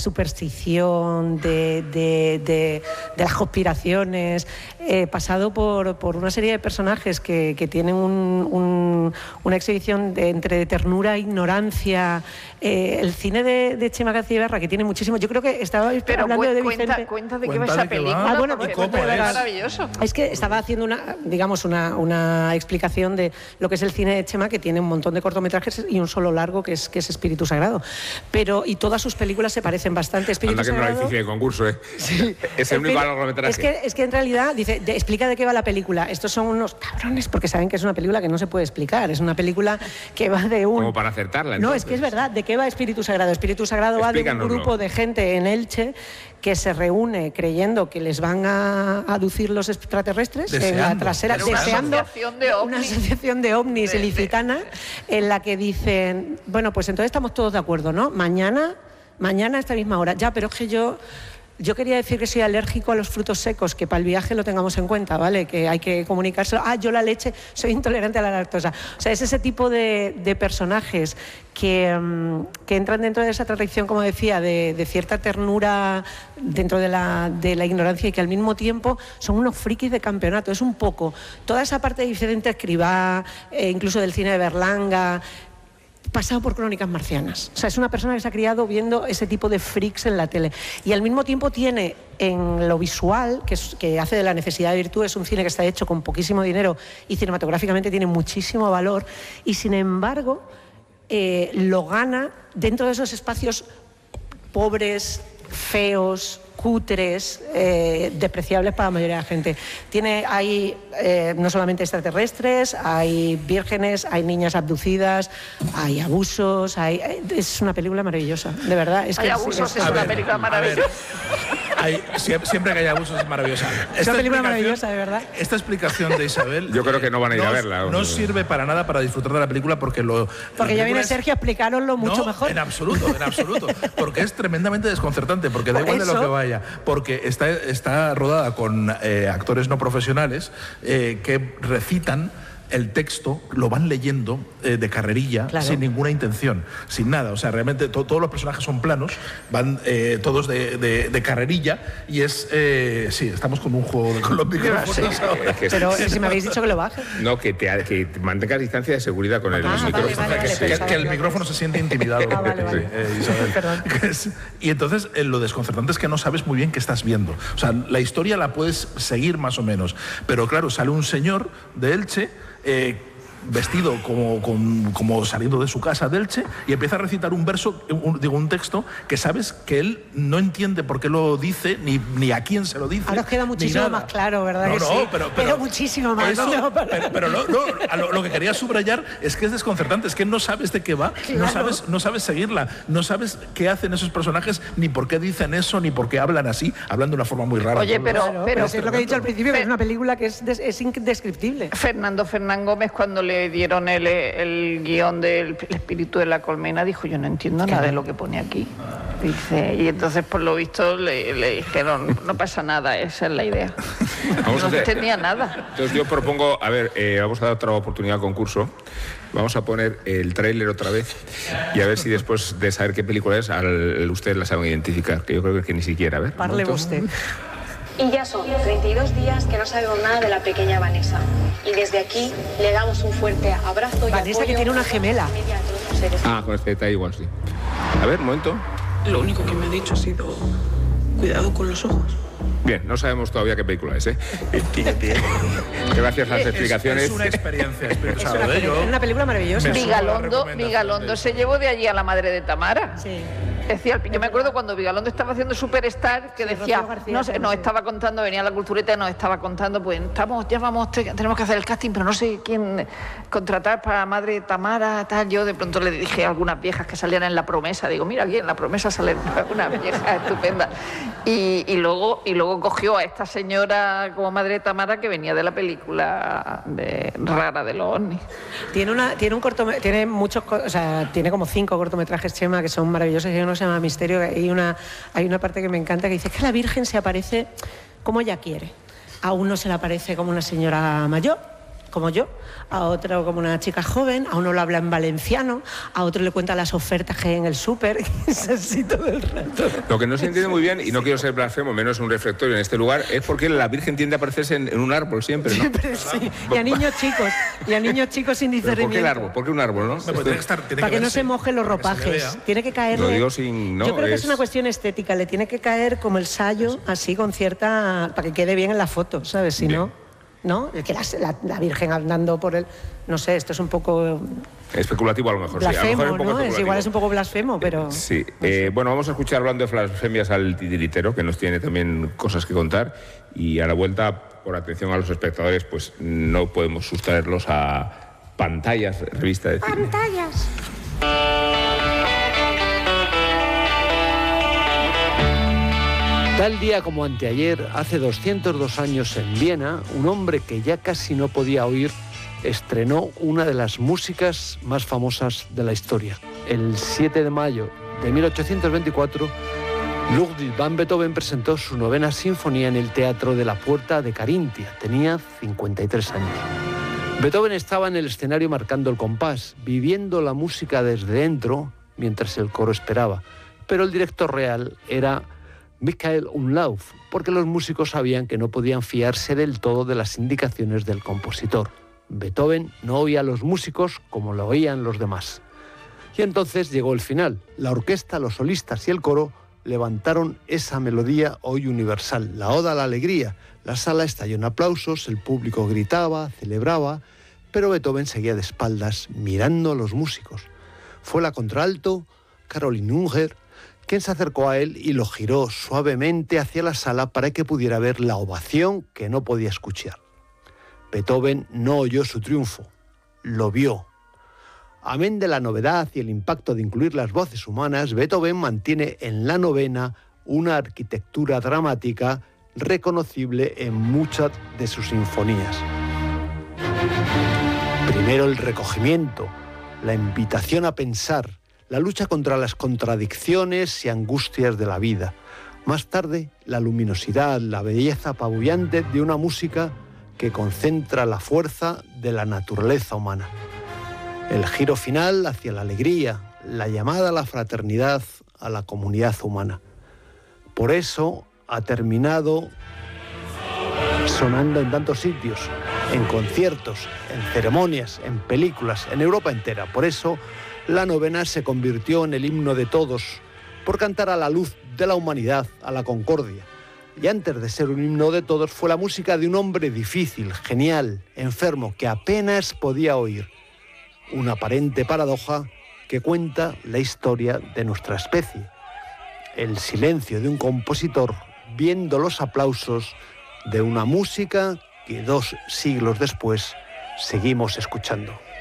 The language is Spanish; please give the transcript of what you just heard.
superstición, de las conspiraciones, pasado por una serie de personajes que tienen una exhibición entre ternura e ignorancia. El cine de Chema García, que tiene muchísimo. Yo creo que estaba hablando de Vicente. Cuenta de qué va esa película. Bueno, es maravilloso. Es que estaba haciendo una explicación de lo que es el cine de Chema, que tiene un montón de cortometrajes y un solo largo que es Espíritu Sagrado. Y todas sus películas se parecen bastante. Espíritu Sagrado, que no era difícil de concurso, ¿eh? Sí. Es el único largometraje. Es que en realidad dice, explica de qué va la película. Estos son unos cabrones porque saben que es una película que no se puede explicar. Es una película que va de un... Como para acertarla, entonces. No, es que es verdad. ¿De qué va Espíritu Sagrado? Espíritu Sagrado va de un grupo de gente en Elche que se reúne creyendo que les van a aducir los extraterrestres en la trasera, deseando una asociación de ovnis ilicitana en la que dicen, bueno, pues entonces estamos todos de acuerdo, ¿no? Mañana a esta misma hora. Ya, pero es que yo quería decir que soy alérgico a los frutos secos, que para el viaje lo tengamos en cuenta, ¿vale? Que hay que comunicárselo. Yo la leche, soy intolerante a la lactosa. O sea, es ese tipo de personajes que entran dentro de esa tradición, como decía, de cierta ternura dentro de la ignorancia y que al mismo tiempo son unos frikis de campeonato. Es un poco toda esa parte de Vicente Escrivá, incluso del cine de Berlanga, pasado por Crónicas Marcianas. O sea, es una persona que se ha criado viendo ese tipo de freaks en la tele. Y al mismo tiempo tiene en lo visual, que hace de la necesidad de virtud, es un cine que está hecho con poquísimo dinero y cinematográficamente tiene muchísimo valor, y sin embargo lo gana dentro de esos espacios pobres, feos, cutres, despreciables para la mayoría de la gente. Hay no solamente extraterrestres, hay vírgenes, hay niñas abducidas, hay abusos, es una película maravillosa, de verdad. Es una película maravillosa. Siempre que hay abusos es maravillosa. Es una película maravillosa, de verdad. Esta explicación de Isabel... Yo creo que no van a ir a verla. No sirve para nada para disfrutar de la película porque ya viene Sergio a explicaroslo mucho mejor. En absoluto. Porque es tremendamente desconcertante, porque da igual de lo que vaya. Porque está rodada con actores no profesionales que recitan el texto, lo van leyendo de carrerilla, claro, sin ninguna intención, sin nada. O sea, realmente todos los personajes son planos, van todos de carrerilla, y sí, estamos con un juego con los micrófonos. Pero si me habéis dicho que lo baje. No, que mantengas distancia de seguridad con el micrófono. Que el micrófono se siente intimidado. Isabel. Perdón. Y entonces lo desconcertante es que no sabes muy bien qué estás viendo. O sea, la historia la puedes seguir más o menos, pero claro, sale un señor de Elche vestido como saliendo de su casa de Elche, y empieza a recitar un verso, un texto que sabes que él no entiende por qué lo dice, ni a quién se lo dice. Ahora os queda muchísimo más claro, ¿verdad? Pero muchísimo más. Pero lo que quería subrayar es que es desconcertante, es que no sabes de qué va, claro, no sabes seguirla, no sabes qué hacen esos personajes, ni por qué dicen eso, ni por qué hablan así, hablan de una forma muy rara. Oye, pero es lo que he dicho al principio, que es una película que es indescriptible. Fernán Gómez, cuando le dieron el guión del Espíritu de la Colmena, dijo: yo no entiendo nada de lo que pone aquí. Dice, y entonces por lo visto le dijeron: no pasa nada, esa es la idea. No entendía nada. Entonces yo propongo, vamos a dar otra oportunidad al concurso. Vamos a poner el tráiler otra vez y a ver si después de saber qué película es, ustedes la saben identificar, que yo creo que ni siquiera. A ver. Parle usted. Y ya son 32 días que no sabemos nada de la pequeña Vanessa. Y desde aquí le damos un fuerte abrazo y Vanessa, que tiene una gemela. Con este detalle igual sí. A ver, un momento. Lo único que me ha dicho ha sido: cuidado con los ojos. Bien, no sabemos todavía qué película es, Gracias a las explicaciones. Es una experiencia, es una película maravillosa. Vigalondo se llevó de allí a la madre de Tamara. Sí. Decía, yo me acuerdo cuando Vigalondo estaba haciendo Superstar, que decía, nos estaba contando, venía a la Cultureta y nos estaba contando, pues tenemos que hacer el casting, pero no sé quién contratar para Madre de Tamara, tal. Yo de pronto le dije a algunas viejas que salían en La Promesa, digo, mira, aquí en La Promesa salen una vieja estupenda. Y luego cogió a esta señora como Madre de Tamara, que venía de la película rara de los ovnis. Tiene muchos, o sea, tiene como 5 cortometrajes, Chema, que son maravillosos. Y uno se llama Misterio. Hay una parte que me encanta que dice que la Virgen se aparece como ella quiere. A uno se le aparece como una señora mayor, como yo, a otro como una chica joven, a uno lo habla en valenciano, a otro le cuenta las ofertas que hay en el súper, es así todo el rato. Lo que no se entiende muy bien, y no quiero ser blasfemo, menos un reflectorio en este lugar, es porque la Virgen tiende a aparecerse en un árbol siempre, ¿no? Siempre, sí. Y a niños chicos sin discernimiento. ¿Por qué el árbol? ¿Por qué un árbol, no? Para que no se mojen los ropajes. Tiene que caerle... Lo digo sin... No, yo creo que es una cuestión estética, le tiene que caer como el sayo, así con cierta... para que quede bien en la foto, ¿sabes? Si no... ¿no? Que la Virgen andando por el... No sé, esto es un poco... especulativo a lo mejor, blasfemo, sí. A lo mejor ¿no? Igual es un poco blasfemo, pero... Sí. No sé. Bueno, vamos a escuchar, hablando de blasfemias, al titiritero, que nos tiene también cosas que contar. Y a la vuelta, por atención a los espectadores, pues no podemos sustraerlos a Pantallas, revista de cine. ¡Pantallas! Tal día como anteayer, hace 202 años en Viena, un hombre que ya casi no podía oír estrenó una de las músicas más famosas de la historia. El 7 de mayo de 1824, Ludwig van Beethoven presentó su 9ª sinfonía en el Teatro de la Puerta de Carintia. Tenía 53 años. Beethoven estaba en el escenario marcando el compás, viviendo la música desde dentro, mientras el coro esperaba. Pero el director real era Michael Umlauf, porque los músicos sabían que no podían fiarse del todo de las indicaciones del compositor. Beethoven no oía a los músicos como lo oían los demás. Y entonces llegó el final. La orquesta, los solistas y el coro levantaron esa melodía hoy universal, la Oda a la Alegría. La sala estalló en aplausos, el público gritaba, celebraba, pero Beethoven seguía de espaldas mirando a los músicos. Fue la contralto, Caroline Unger, quien se acercó a él y lo giró suavemente hacia la sala para que pudiera ver la ovación que no podía escuchar. Beethoven no oyó su triunfo, lo vio. Amén de la novedad y el impacto de incluir las voces humanas, Beethoven mantiene en la novena una arquitectura dramática reconocible en muchas de sus sinfonías. Primero el recogimiento, la invitación a pensar, la lucha contra las contradicciones y angustias de la vida. Más tarde, la luminosidad, la belleza apabullante de una música que concentra la fuerza de la naturaleza humana. El giro final hacia la alegría, la llamada a la fraternidad, a la comunidad humana. Por eso ha terminado sonando en tantos sitios, en conciertos, en ceremonias, en películas, en Europa entera. Por eso la novena se convirtió en el himno de todos, por cantar a la luz de la humanidad, a la concordia. Y antes de ser un himno de todos, fue la música de un hombre difícil, genial, enfermo, que apenas podía oír. Una aparente paradoja que cuenta la historia de nuestra especie. El silencio de un compositor viendo los aplausos de una música que 2 siglos después seguimos escuchando.